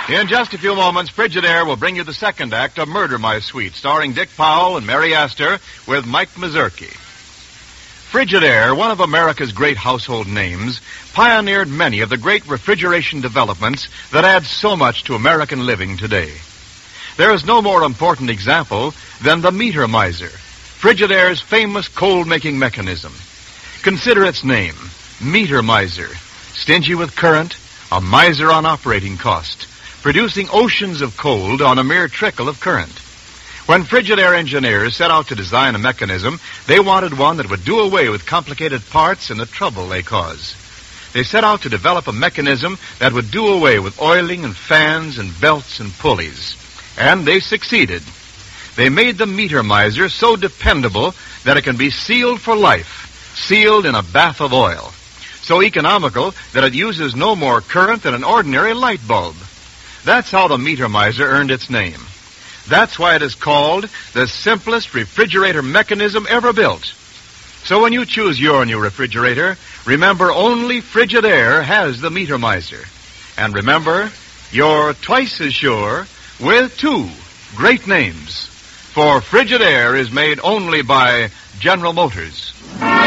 In just a few moments, Frigidaire will bring you the second act of Murder, My Sweet, starring Dick Powell and Mary Astor with Mike Mazurki. Frigidaire, one of America's great household names, pioneered many of the great refrigeration developments that add so much to American living today. There is no more important example than the meter miser, Frigidaire's famous cold-making mechanism. Consider its name, meter miser. Stingy with current, a miser on operating cost, producing oceans of cold on a mere trickle of current. When Frigidaire engineers set out to design a mechanism, they wanted one that would do away with complicated parts and the trouble they cause. They set out to develop a mechanism that would do away with oiling and fans and belts and pulleys. And they succeeded. They made the meter miser so dependable that it can be sealed for life, sealed in a bath of oil. So economical that it uses no more current than an ordinary light bulb. That's how the meter miser earned its name. That's why it is called the simplest refrigerator mechanism ever built. So when you choose your new refrigerator, remember only Frigidaire has the meter miser. And remember, you're twice as sure with two great names. For Frigidaire is made only by General Motors.